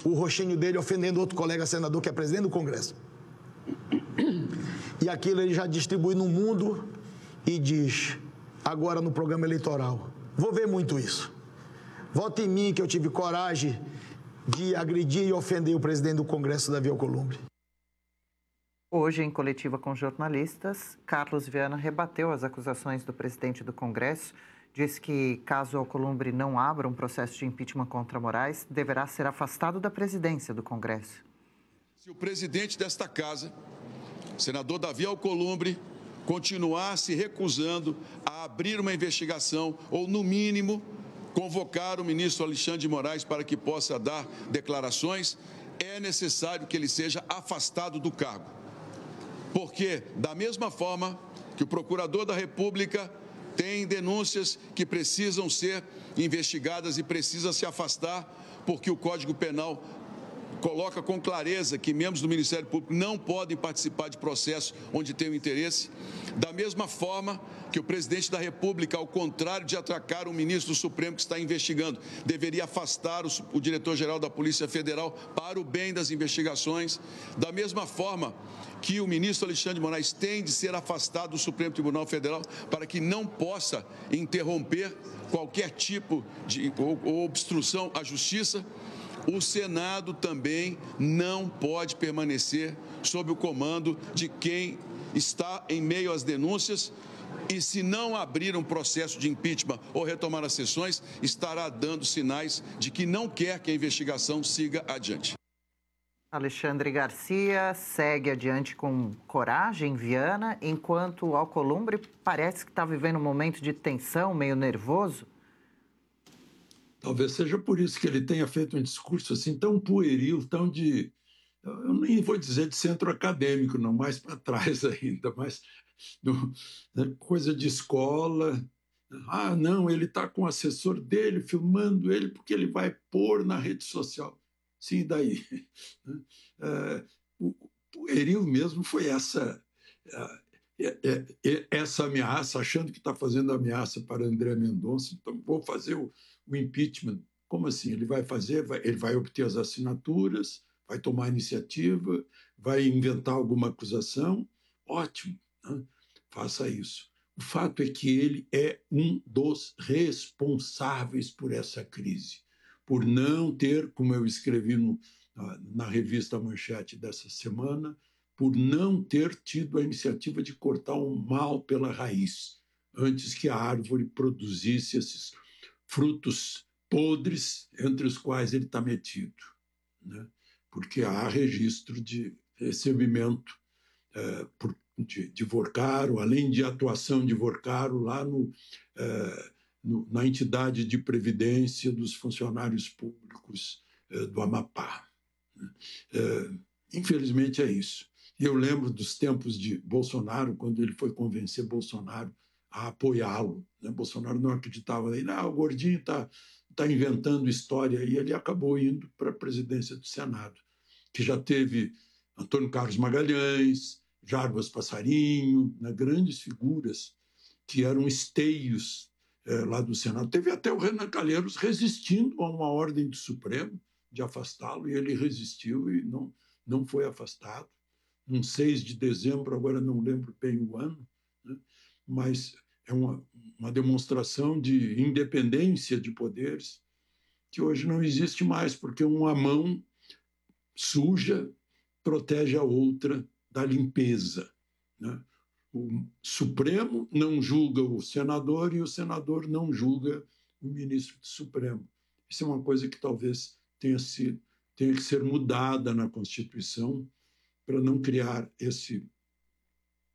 o rostinho dele ofendendo outro colega senador que é presidente do Congresso. E aquilo ele já distribui no mundo e diz, agora no programa eleitoral, vou ver muito isso. Vote em mim que eu tive coragem de agredir e ofender o presidente do Congresso, Davi Alcolumbre. Hoje, em coletiva com jornalistas, Carlos Viana rebateu as acusações do presidente do Congresso, disse que, caso Alcolumbre não abra um processo de impeachment contra Moraes, deverá ser afastado da presidência do Congresso. Se o presidente desta casa, senador Davi Alcolumbre, continuar se recusando a abrir uma investigação ou, no mínimo, convocar o ministro Alexandre de Moraes para que possa dar declarações, é necessário que ele seja afastado do cargo. Porque, da mesma forma que o procurador da República tem denúncias que precisam ser investigadas e precisa se afastar, porque o Código Penal coloca com clareza que membros do Ministério Público não podem participar de processos onde tem um interesse. Da mesma forma que o presidente da República, ao contrário de atacar o ministro do Supremo que está investigando, deveria afastar o diretor-geral da Polícia Federal para o bem das investigações. Da mesma forma que o ministro Alexandre de Moraes tem de ser afastado do Supremo Tribunal Federal para que não possa interromper qualquer tipo de ou obstrução à justiça. O Senado também não pode permanecer sob o comando de quem está em meio às denúncias e, se não abrir um processo de impeachment ou retomar as sessões, estará dando sinais de que não quer que a investigação siga adiante. Alexandre Garcia segue adiante com coragem em Viana, enquanto Alcolumbre parece que está vivendo um momento de tensão, meio nervoso. Talvez seja por isso que ele tenha feito um discurso assim tão pueril, tão de... Eu nem vou dizer de centro acadêmico, não, mais para trás ainda, mas coisa de escola. Ah, não, ele está com o assessor dele, filmando ele, porque ele vai pôr na rede social. Sim, daí. O pueril mesmo foi essa ameaça, achando que está fazendo ameaça para André Mendonça, então vou fazer o impeachment. Como assim? Ele vai fazer, ele vai obter as assinaturas, vai tomar iniciativa, vai inventar alguma acusação? Ótimo, né? Faça isso. O fato é que ele é um dos responsáveis por essa crise, por não ter, como eu escrevi na revista Manchete dessa semana, por não ter tido a iniciativa de cortar o mal pela raiz, antes que a árvore produzisse esses frutos podres, entre os quais ele está metido, né? Porque há registro de recebimento de Vorcaro, além de atuação de Vorcaro lá na entidade de previdência dos funcionários públicos do Amapá. Infelizmente é isso. Eu lembro dos tempos de Bolsonaro, quando ele foi convencer Bolsonaro a apoiá-lo, né? Bolsonaro não acreditava nele. O gordinho está inventando história, e ele acabou indo para a presidência do Senado, que já teve Antônio Carlos Magalhães, Jarbas Passarinho, né? Grandes figuras que eram esteios lá do Senado. Teve até o Renan Calheiros resistindo a uma ordem do Supremo de afastá-lo, e ele resistiu e não foi afastado. Um 6 de dezembro, agora não lembro bem o ano, né? Mas é uma demonstração de independência de poderes que hoje não existe mais, porque uma mão suja protege a outra da limpeza, né? O Supremo não julga o senador e o senador não julga o ministro do Supremo. Isso é uma coisa que talvez tenha que ser mudada na Constituição para não criar esse